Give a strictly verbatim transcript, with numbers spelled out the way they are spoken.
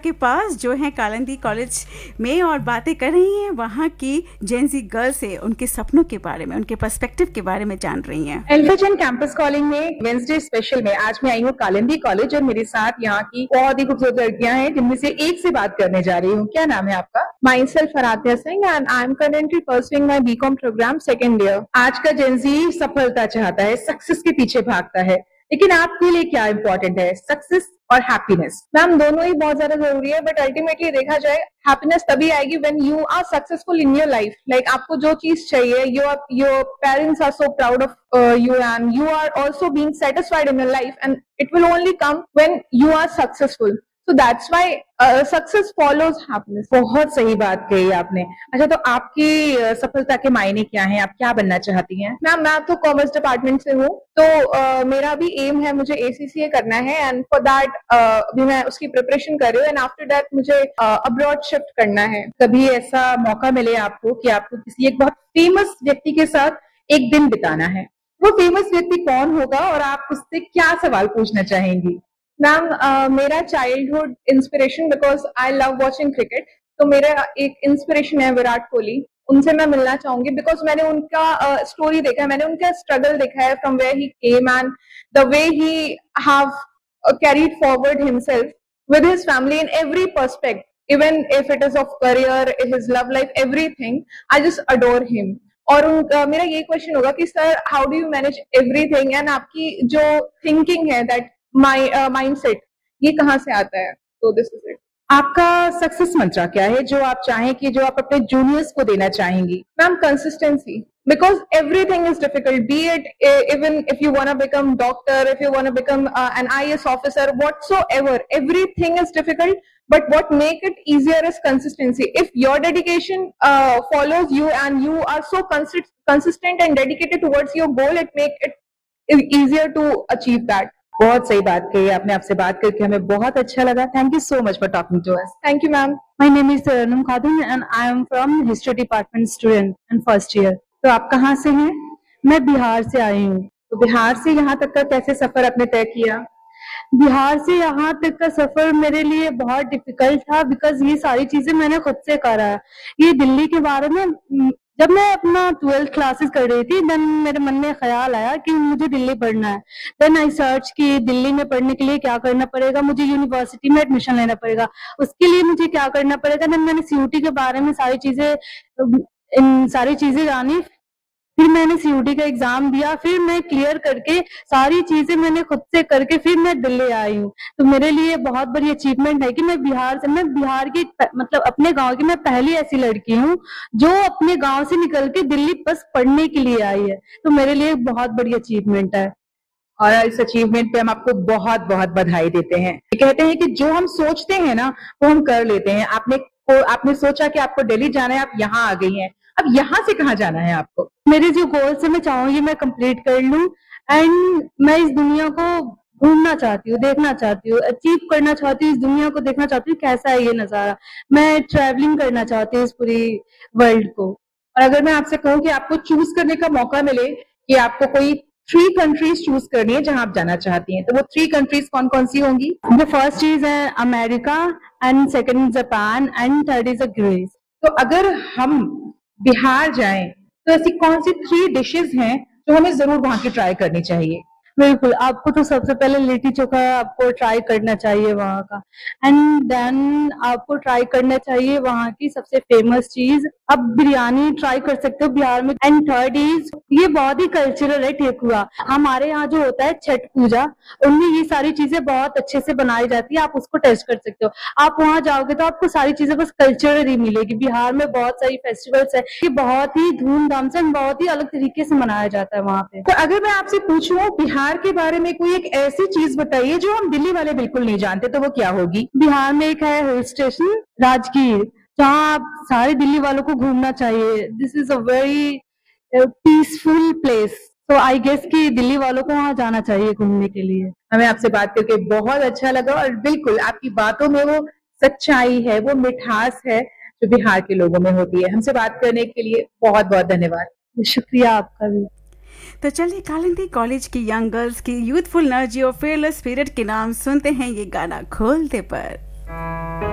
के पास जो है कालिंदी कॉलेज में और बातें कर रही हैं वहाँ की जेंजी गर्ल्स से, उनके सपनों के बारे में, उनके पर्सपेक्टिव के बारे में जान रही हैं। एल्फाजन कैंपस कॉलिंग में वेंसडे स्पेशल में आज मैं आई हूँ कालिंदी कॉलेज और मेरे साथ यहाँ की बहुत ही खूबसूरत लड़कियां हैं जिनमें से एक से बात करने जा रही हूँ। क्या नाम है आपका? My self फरातिया Singh and I am currently pursuing my BCom programme second year. आज का जेंजी सफलता चाहता है, सक्सेस के पीछे भागता है, लेकिन आपके लिए क्या इंपॉर्टेंट है, सक्सेस और हैप्पीनेस? मैम दोनों ही बहुत ज्यादा जरूरी है, बट अल्टीमेटली देखा जाए हैप्पीनेस तभी आएगी when you are successful in your life. Like आपको जो चीज चाहिए, your your parents are so proud of you and you are also being satisfied in your life and it will only come when you are successful. So that's why success follows happiness. बहुत सही बात कही आपने। अच्छा, तो आपकी uh, सफलता के मायने क्या हैं? आप क्या बनना चाहती हैं? मैम मैं तो कॉमर्स डिपार्टमेंट से हूँ, तो uh, मेरा भी एम है, मुझे एसीसीए करना है एंड फॉर दैट अभी मैं उसकी प्रिपरेशन कर रही हूँ एंड आफ्टर दैट मुझे अब्रॉड uh, शिफ्ट करना है। कभी ऐसा मौका मिले आपको कि आपको किसी एक बहुत फेमस व्यक्ति के साथ एक दिन बिताना है, वो फेमस व्यक्ति कौन होगा और आप उससे क्या सवाल पूछना चाहेंगी? मैम uh, मेरा childhood inspiration, because I love watching cricket, तो मेरा एक इंस्पिरेशन है विराट कोहली। उनसे मैं मिलना चाहूंगी बिकॉज मैंने उनका स्टोरी uh, देखा है, मैंने उनका स्ट्रगल देखा है from where he came and the way he have carried forward himself with his family in every पर्सपेक्ट, even if it is of career, his love life, everything. I just adore him. और उन, uh, मेरा ये question होगा कि sir how do you manage everything and आपकी जो thinking है, that mindset, ये कहाँ से आता है? तो दिस इज इट। आपका सक्सेस मंत्र क्या है जो आप चाहें कि जो आप अपने जूनियर्स को देना चाहेंगी? Ma'am consistency, because everything is difficult, be it uh, even if you want to become doctor, if you want to become uh, an I A S officer, whatsoever, everything is difficult, but what make it easier is consistency. If your dedication uh, follows you and you are so consist- consistent and dedicated towards your goal, it make it easier to achieve that. बहुत सही बात कही आपने। आपसे बात करके हमें बहुत अच्छा लगा। Thank you so much for talking to us. Thank you ma'am. My name is Tarannum Khatoon and I am from history department student and first year. तो आप कहाँ से हैं? मैं बिहार से आई हूँ। तो बिहार से यहाँ तक का कैसे सफर आपने तय किया? बिहार से यहाँ तक का सफर मेरे लिए बहुत डिफिकल्ट था, बिकॉज ये सारी चीजें मैंने खुद से करा है। ये दिल्ली के बारे में जब मैं अपना ट्वेल्थ क्लासेस कर रही थी, देन मेरे मन में ख्याल आया कि मुझे दिल्ली पढ़ना है। देन आई सर्च की दिल्ली में पढ़ने के लिए क्या करना पड़ेगा, मुझे यूनिवर्सिटी में एडमिशन लेना पड़ेगा, उसके लिए मुझे क्या करना पड़ेगा। देन मैंने सीयूटी के बारे में सारी चीजें इन सारी चीजें जानी, फिर मैंने सीयूटी का एग्जाम दिया, फिर मैं क्लियर करके सारी चीजें मैंने खुद से करके फिर मैं दिल्ली आई हूँ। तो मेरे लिए बहुत बड़ी अचीवमेंट है कि मैं बिहार से मैं बिहार की मतलब अपने गांव की मैं पहली ऐसी लड़की हूँ जो अपने गांव से निकल के दिल्ली बस पढ़ने के लिए आई है। तो मेरे लिए बहुत बड़ी अचीवमेंट है और इस अचीवमेंट पे हम आपको बहुत बहुत बधाई देते हैं। कहते हैं कि जो हम सोचते हैं ना वो हम कर लेते हैं। आपने को आपने सोचा कि आपको दिल्ली जाना है, आप यहाँ आ गई हैं। अब यहाँ से कहाँ जाना है आपको? मेरे जो गोल्स है मैं चाहूंगी मैं कंप्लीट कर लूं एंड मैं इस दुनिया को घूमना चाहती हूँ, देखना चाहती हूँ, अचीव करना चाहती हूँ, इस दुनिया को देखना चाहती हूँ कैसा है ये नजारा। मैं ट्रैवलिंग करना चाहती हूँ इस पूरी वर्ल्ड को। और अगर मैं आपसे कहूँ कि आपको चूज करने का मौका मिले कि आपको कोई थ्री कंट्रीज चूज करनी है जहां आप जाना चाहती हैं, तो वो थ्री कंट्रीज कौन कौन सी होंगी? The first is America and second Japan and third is Greece. तो अगर हम बिहार जाएं तो ऐसी कौन सी थ्री डिशेस हैं जो हमें जरूर वहां की ट्राई करनी चाहिए? बिल्कुल, आपको तो सबसे पहले लिट्टी चोखा आपको ट्राई करना चाहिए वहाँ का, एंड देन आपको ट्राई करना चाहिए वहाँ की सबसे फेमस चीज, आप बिरयानी ट्राई कर सकते हो बिहार में। एंड थर्ड इज, ये बहुत ही कल्चरल है ठेकुआ। हमारे यहाँ जो होता है छठ पूजा, उनमें ये सारी चीजें बहुत अच्छे से बनाई जाती है, आप उसको टेस्ट कर सकते हो। आप वहाँ जाओगे तो आपको सारी चीजें बस कल्चरल ही मिलेगी। बिहार में बहुत सारी फेस्टिवल्स है, ये बहुत ही धूमधाम से बहुत ही अलग तरीके से मनाया जाता है वहाँ पे। तो अगर मैं आपसे पूछूं बिहार के बारे में कोई एक ऐसी चीज बताइए जो हम दिल्ली वाले बिल्कुल नहीं जानते, तो वो क्या होगी? बिहार में एक है हिल स्टेशन राजगीर, जहाँ आप सारे दिल्ली वालों को घूमना चाहिए। This is a very peaceful place, तो आई गेस कि दिल्ली वालों को वहाँ जाना चाहिए घूमने के लिए। हमें आपसे बात करके बहुत अच्छा लगा और बिल्कुल आपकी बातों में वो सच्चाई है, वो मिठास है जो बिहार के लोगों में होती है। हमसे बात करने के लिए बहुत बहुत धन्यवाद। शुक्रिया आपका भी। तो चलिए कालिंदी कॉलेज की यंग गर्ल्स की यूथफुल एनर्जी और फेयरलेस स्पिरिट के नाम सुनते हैं ये गाना खोलते पर।